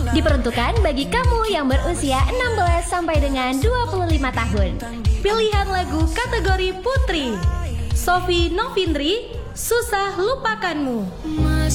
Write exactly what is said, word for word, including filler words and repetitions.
Diperuntukkan bagi kamu yang berusia enam belas sampai dengan dua puluh lima tahun. Pilihan lagu kategori putri, Sofi Novindri, Susah Lupakanmu.